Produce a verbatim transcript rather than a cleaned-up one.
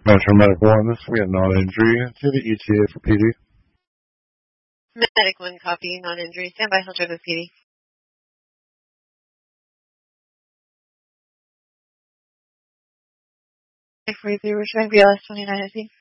Metro Medic one, this we have non-injury to the E T A for P D. Medic one, copy, non-injury. Stand by, he'll check with P D. five forty-three, we're showing B L S twenty-nine, I think.